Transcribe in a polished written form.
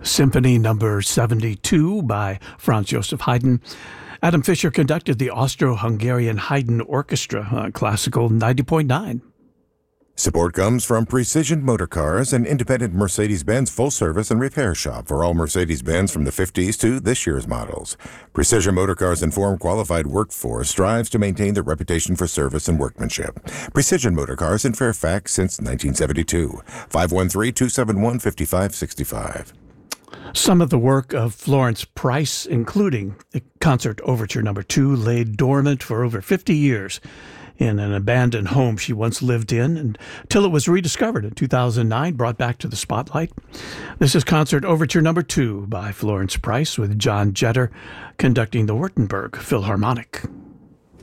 Symphony Number 72 by Franz Joseph Haydn. Adam Fisher conducted the Austro-Hungarian Haydn Orchestra on Classical 90.9. Support comes from Precision Motor Cars, an independent Mercedes-Benz full-service and repair shop for all Mercedes-Benz from the 50s to this year's models. Precision Motor Cars' informed, qualified workforce strives to maintain their reputation for service and workmanship. Precision Motor Cars in Fairfax since 1972. 513-271-5565. Some of the work of Florence Price, including the Concert Overture No. 2, lay dormant for over 50 years in an abandoned home she once lived in until it was rediscovered in 2009, brought back to the spotlight. This is Concert Overture No. 2 by Florence Price with John Jetter conducting the Württemberg Philharmonic.